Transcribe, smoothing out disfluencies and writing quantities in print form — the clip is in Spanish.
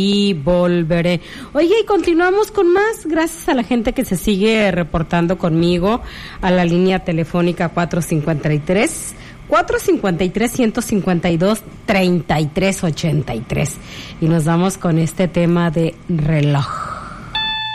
y volveré. Oye, y continuamos con más, gracias a la gente que se sigue reportando conmigo a la línea telefónica 453-152-3383 y nos vamos con este tema de reloj.